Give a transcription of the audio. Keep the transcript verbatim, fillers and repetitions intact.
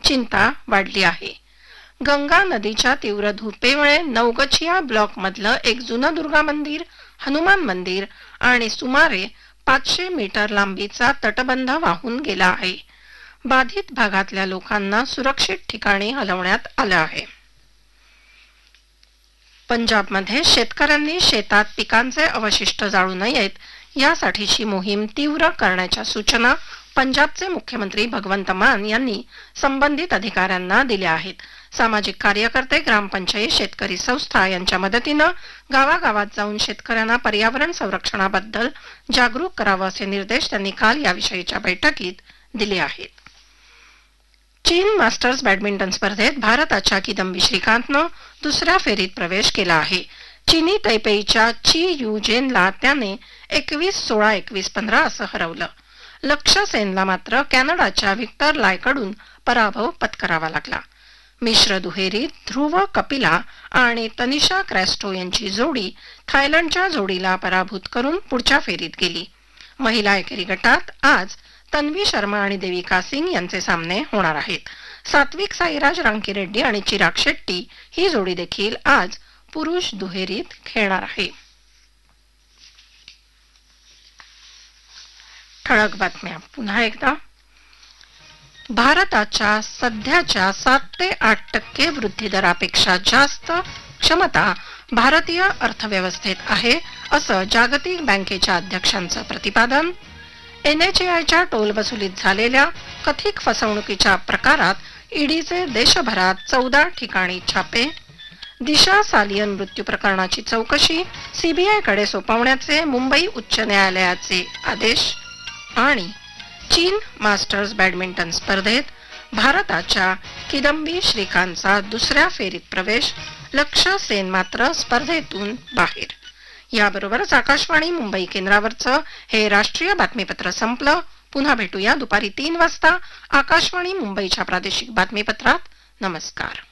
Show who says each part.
Speaker 1: चिंता वाढली आहे. गंगा नदीच्या तीव्र धुपेमुळे नवगछिया ब्लॉक मधलं एक जुनं दुर्गा मंदिर, हनुमान मंदिर आणि सुमारे पाचशे मीटर लांबीचा तटबंध वाहून गेला आहे. बाधित भागातल्या लोकांना सुरक्षित ठिकाणी हलवण्यात आलं आहे. पंजाबमध्ये शेतकऱ्यांनी शेतात पिकांचे अवशिष्ट जाळू नयेत यासाठीची मोहीम तीव्र करण्याच्या सूचना पंजाबचे मुख्यमंत्री भगवंत मान यांनी संबंधित अधिकाऱ्यांना दिल्या आहेत. सामाजिक कार्यकर्ते, ग्रामपंचायत, शेतकरी संस्था यांच्या मदतीनं गावागावात जाऊन शेतकऱ्यांना पर्यावरण संरक्षणाबद्दल जागरूक करावं असे निर्देश त्यांनी काल याविषयीच्या बैठकीत दिले आहेत. चीन मास्टर्स बॅडमिंटन स्पर्धेत भारताच्या किदंबी श्रीकांतनं दुसऱ्या फेरीत प्रवेश केला आहे. चीनी तैपेईच्या ची यू जेनला त्याने एकवीस सोळा एकवीस पंधरा असं हरवलं. लक्ष्य सेनला मात्र कॅनडाच्या व्हिक्टर लायकडून पराभव पत्करावा लागला. मिश्र दुहेरीत ध्रुव कपिला आणि तनिषा क्रॅस्टो यांची जोडी थायलंडच्या जोडीला पराभूत करून पुढच्या फेरीत गेली. महिला एकेरी गटात आज तन्वी शर्मा आणि देविका सिंग यांचे सामने होणार आहेत. सात्विक साईराज, रांकीरेड्डी आणि चिराग शेट्टी ही जोडी देखील आज पुरुष दुहेरीत खेळणार आहे. ठळक बातम्या पुन्हा एकदा. भारताच्या सध्याच्या सात ते आठ टक्के वृद्धी दरापेक्षा जास्त क्षमता भारतीय अर्थव्यवस्थेत आहे असं जागतिक बँकेच्या अध्यक्षांचं प्रतिपादन. एन एच ए आयच्या टोल वसुलीत झालेल्या कथित फसवणुकीच्या प्रकारात ईडीचे देशभरात चौदा ठिकाणी छापे. दिशा सालियन मृत्यू प्रकरणाची चौकशी सीबीआयकडे सोपवण्याचे मुंबई उच्च न्यायालयाचे आदेश. आणि चीन मास्टर्स बॅडमिंटन स्पर्धेत भारताच्या किदंबी श्रीकांतचा दुसऱ्या फेरीत प्रवेश, लक्ष्य सेन मात्र स्पर्धेतून बाहेर. याबरोबरच आकाशवाणी मुंबई केंद्रावरचं हे राष्ट्रीय बातमीपत्र संपलं. पुन्हा भेटूया दुपारी तीन वाजता आकाशवाणी मुंबईच्या प्रादेशिक बातमीपत्रात. नमस्कार.